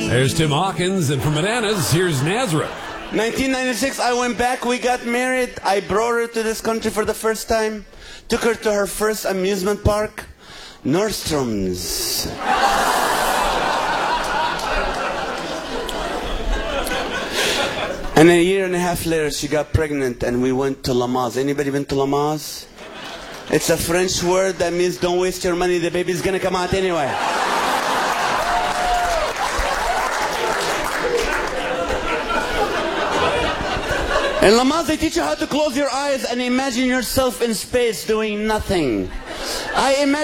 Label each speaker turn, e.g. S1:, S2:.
S1: There's Tim Hawkins, and from Bananas, here's Nazareth.
S2: 1996, I went back, we got married. I brought her to this country for the first time. Took her to her first amusement park, Nordstrom's. And a year and a half later, she got pregnant and we went to Lamaze. Anybody been to Lamaze? It's a French word that means don't waste your money, the baby's gonna come out anyway. In Lamaze, they teach you how to close your eyes and imagine yourself in space doing nothing. I imagine